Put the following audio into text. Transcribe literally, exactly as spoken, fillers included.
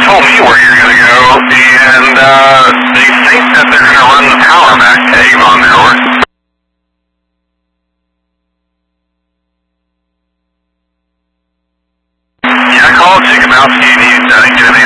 told me where you're going to go, and uh, they think that they're going to run the power back to Avon there. We're Yeah, I called Chickamauski and he uh, didn't get an